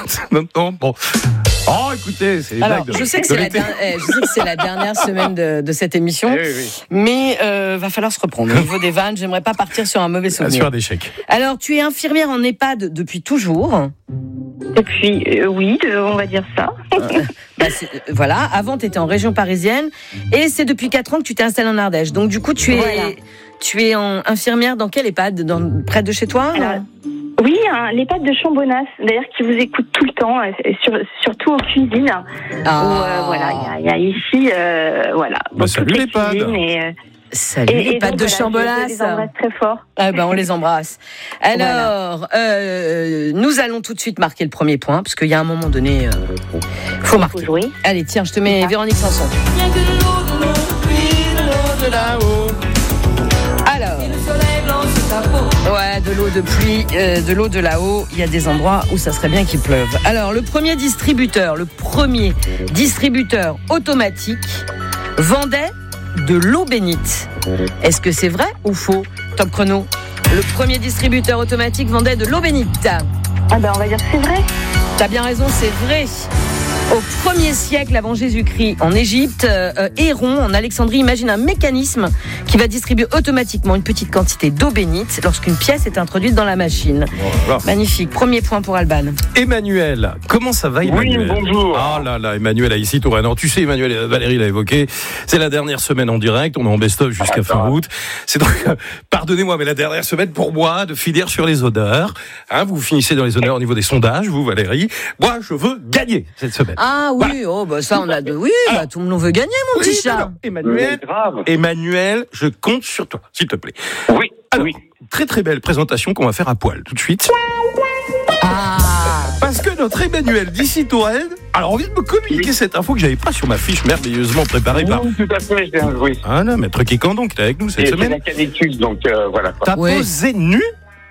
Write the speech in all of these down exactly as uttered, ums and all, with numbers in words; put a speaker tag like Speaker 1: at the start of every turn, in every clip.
Speaker 1: non, non, bon. Oh, écoutez, c'est les
Speaker 2: Alors,
Speaker 1: blagues de,
Speaker 2: je sais que
Speaker 1: de
Speaker 2: c'est la,
Speaker 1: l'été.
Speaker 2: der- eh, je sais que c'est la dernière semaine de, de cette émission,
Speaker 1: Eh oui, oui.
Speaker 2: mais euh, va falloir se reprendre. Au niveau des vannes, j'aimerais pas partir sur un mauvais
Speaker 1: Bien
Speaker 2: souvenir.
Speaker 1: sûr, un échec.
Speaker 2: Alors, tu es infirmière en EHPAD depuis toujours.
Speaker 3: Depuis, euh, oui, de- on va dire ça.
Speaker 2: Bah, c'est- euh, voilà, avant tu étais en région parisienne et c'est depuis quatre ans que tu t'es installée en Ardèche. Donc du coup, tu es
Speaker 3: Voilà.
Speaker 2: tu es en infirmière dans quel EHPAD, dans, près de chez toi?
Speaker 3: Alors, oui, hein, l'EHPAD de Chambonas, d'ailleurs, qui vous écoute tout le temps, euh, sur, surtout en cuisine.
Speaker 2: Ah.
Speaker 3: Où, euh, voilà, il y, a- il y a ici, euh, voilà.
Speaker 1: Bah,
Speaker 3: donc,
Speaker 1: salut
Speaker 3: toutes les
Speaker 1: l'EHPAD.
Speaker 3: cuisines Et, euh,
Speaker 2: Salut
Speaker 3: et,
Speaker 2: les
Speaker 3: et
Speaker 2: pattes
Speaker 3: donc,
Speaker 2: de
Speaker 3: voilà,
Speaker 2: Chambolas.
Speaker 3: Je, je les embrasse très fort.
Speaker 2: Ah ben on les embrasse. Alors, euh, nous allons tout de suite marquer le premier point, parce qu'il y a un moment donné, euh, faut
Speaker 3: Faut
Speaker 2: marquer.
Speaker 3: jouer.
Speaker 2: Allez, tiens, je te mets
Speaker 3: Ah.
Speaker 2: Véronique Sanson. Alors, ouais, de l'eau de pluie, euh, de l'eau de là-haut, il y a des endroits où ça serait bien qu'il pleuve. Alors, le premier distributeur, le premier distributeur automatique vendait de l'eau bénite. Est-ce que c'est vrai ou faux? Top chrono. Le premier distributeur automatique vendait de l'eau bénite.
Speaker 3: Ah ben, on va dire que c'est vrai.
Speaker 2: T'as bien raison, c'est vrai. Au premier siècle avant Jésus-Christ, en Égypte, euh, Héron, en Alexandrie, imagine un mécanisme qui va distribuer automatiquement une petite quantité d'eau bénite lorsqu'une pièce est introduite dans la machine.
Speaker 1: Voilà.
Speaker 2: Magnifique. Premier point pour Alban.
Speaker 1: Emmanuel, comment ça va Emmanuel?
Speaker 4: Oui, bonjour.
Speaker 1: Ah là là, Emmanuel a ici Touraine. Alors, tu sais Emmanuel, Valérie l'a évoqué, c'est la dernière semaine en direct, on est en best-of jusqu'à
Speaker 4: Ah,
Speaker 1: fin
Speaker 4: ça va.
Speaker 1: août. C'est donc, euh, pardonnez-moi, mais la dernière semaine pour moi de finir sur les odeurs. Hein, vous finissez dans les odeurs au niveau des sondages, vous Valérie. Moi, je veux gagner cette semaine.
Speaker 2: Ah oui, oh bah ça on a de... Oui, bah, tout le monde veut gagner mon
Speaker 1: Oui,
Speaker 2: petit
Speaker 1: alors,
Speaker 2: chat.
Speaker 1: Emmanuel,
Speaker 4: Mais grave.
Speaker 1: Emmanuel, je compte sur toi, s'il te plaît.
Speaker 4: Oui,
Speaker 1: Alors,
Speaker 4: oui.
Speaker 1: très très belle présentation qu'on va faire à poil tout de suite.
Speaker 2: Ah,
Speaker 1: Parce que notre Emmanuel d'ici Touraine a envie de me communiquer cette info que j'avais pas sur ma fiche merveilleusement préparée par...
Speaker 4: Oui, tout à fait, je viens, oui.
Speaker 1: Ah là, maître Kékandon qui est avec nous cette
Speaker 4: Et c'est
Speaker 1: semaine.
Speaker 4: la canicule, donc euh, voilà. quoi.
Speaker 1: T'as
Speaker 2: Ouais.
Speaker 1: posé nu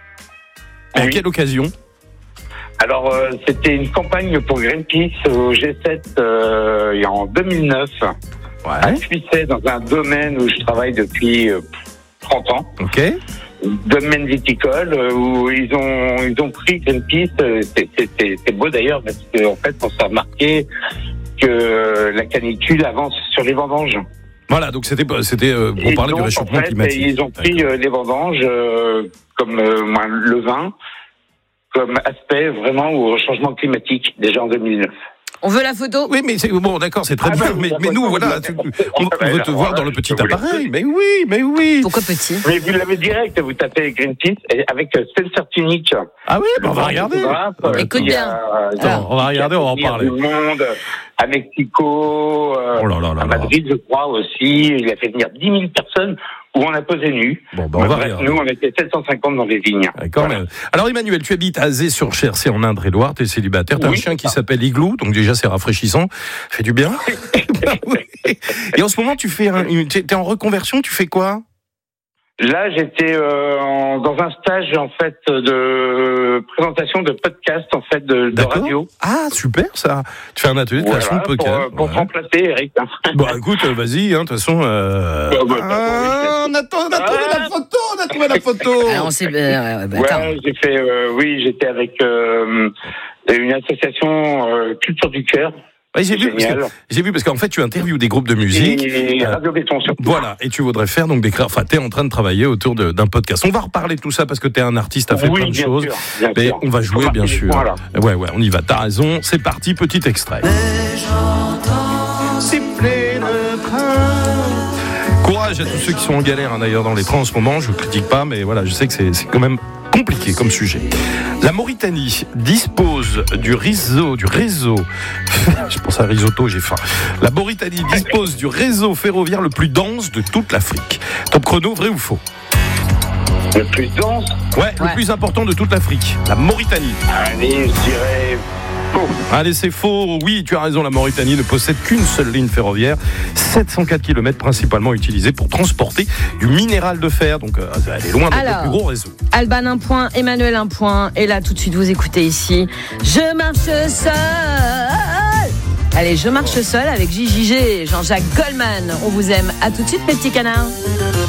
Speaker 1: À
Speaker 4: Oui.
Speaker 1: quelle occasion?
Speaker 4: Alors, euh, c'était une campagne pour Greenpeace au G sept euh, en deux mille neuf, à
Speaker 1: Ouais.
Speaker 4: Puisset, dans un domaine où je travaille depuis euh, trente ans,
Speaker 1: Ok.
Speaker 4: domaine viticole, euh, où ils ont ils ont pris Greenpeace. euh, C'est c'est- c'est- c'est beau d'ailleurs, parce qu'en fait, on s'est remarqué que la canicule avance sur les vendanges.
Speaker 1: Voilà, donc c'était c'était euh,
Speaker 4: Et
Speaker 1: pour parler du
Speaker 4: donc,
Speaker 1: réchauffement
Speaker 4: en fait,
Speaker 1: climatique.
Speaker 4: Ils ont pris euh, les vendanges euh, comme euh, moi, le vin, comme aspect vraiment au changement climatique, déjà en deux mille neuf.
Speaker 2: on veut la photo?
Speaker 1: Oui, mais c'est bon, d'accord, c'est très
Speaker 4: Ah,
Speaker 1: bien.
Speaker 4: bah,
Speaker 1: mais,
Speaker 4: oui,
Speaker 1: mais nous,
Speaker 4: d'accord,
Speaker 1: voilà,
Speaker 4: d'accord.
Speaker 1: tu- on, on veut te
Speaker 4: Alors,
Speaker 1: voir dans le
Speaker 4: je
Speaker 1: petit
Speaker 4: peux vous
Speaker 1: appareil.
Speaker 4: laisser.
Speaker 1: Mais oui, mais oui.
Speaker 2: Pourquoi petit?
Speaker 4: Mais vous l'avez direct, vous tapez Greenpeace et avec euh, sensor Tunic.
Speaker 1: Ah oui, ben on va regarder.
Speaker 2: Écoute bien.
Speaker 1: Attends, on va regarder, on va en parler.
Speaker 4: Du monde, à Mexico, euh,
Speaker 1: Oh là là là
Speaker 4: à
Speaker 1: là.
Speaker 4: Madrid, je crois aussi. Il a fait venir dix mille personnes où on a posé nu.
Speaker 1: Bon, ben on va
Speaker 4: Bref,
Speaker 1: regarder.
Speaker 4: nous, on était sept cent cinquante dans les vignes.
Speaker 1: D'accord,
Speaker 4: Voilà.
Speaker 1: mais- Alors Emmanuel, tu habites à Azé-sur-Cher, c'est en Indre-et-Loire, t'es célibataire, t'as
Speaker 4: Oui.
Speaker 1: un chien qui s'appelle Igloo, donc déjà c'est rafraîchissant, fait du bien. Et en ce moment, tu fais un, une- t'es t'es en reconversion, tu fais quoi?
Speaker 4: Là, j'étais euh, en- dans un stage en fait de présentation de podcast en fait de, de
Speaker 1: D'accord.
Speaker 4: radio.
Speaker 1: Ah, super ça. Tu fais un atelier de
Speaker 4: Voilà,
Speaker 1: création de
Speaker 4: pour,
Speaker 1: podcast.
Speaker 4: euh, pour
Speaker 1: Ouais.
Speaker 4: remplacer Eric.
Speaker 1: Bon, écoute, euh, vas-y, hein, de toute façon. Euh...
Speaker 4: Bah, bah,
Speaker 1: ah, on a, on a trouvé
Speaker 4: Ah.
Speaker 1: la photo, on a trouvé la photo.
Speaker 2: Ah, on sait... euh, bah, attends.
Speaker 4: Ouais, j'ai fait. euh, oui, j'étais avec euh, une association euh, Culture du Cœur.
Speaker 1: Ouais, j'ai vu, parce que,
Speaker 4: Génial.
Speaker 1: j'ai vu parce qu'en fait, tu interviews des groupes de musique.
Speaker 4: Et
Speaker 1: Euh,
Speaker 4: Radio Béton surtout.
Speaker 1: Voilà, et tu voudrais faire donc des cré- enfin t'es en train de travailler autour de- d'un podcast. On va reparler de tout ça parce que t'es un artiste, t'as fait
Speaker 4: oui,
Speaker 1: plein de
Speaker 4: bien
Speaker 1: choses.
Speaker 4: sûr, bien
Speaker 1: Mais
Speaker 4: sûr.
Speaker 1: on va
Speaker 4: Faut
Speaker 1: jouer
Speaker 4: marquer
Speaker 1: bien
Speaker 4: les
Speaker 1: sûr.
Speaker 4: points, là.
Speaker 1: Ouais ouais, on y va. T'as raison. C'est parti, petit extrait. Siffler le train. Courage à tous ceux qui sont en galère hein, d'ailleurs dans les trains en ce moment. Je critique pas, mais voilà, je sais que c'est, c'est quand même compliqué comme sujet. La Mauritanie dispose du réseau, du réseau. Je pense à risotto, j'ai faim. La Mauritanie dispose du réseau ferroviaire le plus dense de toute l'Afrique. Top chrono, vrai ou faux?
Speaker 4: Le plus dense,
Speaker 1: Ouais,
Speaker 2: Ouais.
Speaker 1: le plus important de toute l'Afrique. La Mauritanie.
Speaker 4: allez, je dirais faux.
Speaker 1: Allez, c'est faux. Oui, tu as raison, la Mauritanie ne possède qu'une seule ligne ferroviaire, sept cent quatre kilomètres principalement utilisée pour transporter du minéral de fer. Donc, euh, elle est loin d'être
Speaker 2: Alors.
Speaker 1: le plus gros réseau.
Speaker 2: Alban un point, Emmanuel un point. Et là, tout de suite, vous écoutez ici. Je marche seul. Allez, je marche seul avec J J G, Jean-Jacques Goldman. On vous aime. À tout de suite, mes petits canards.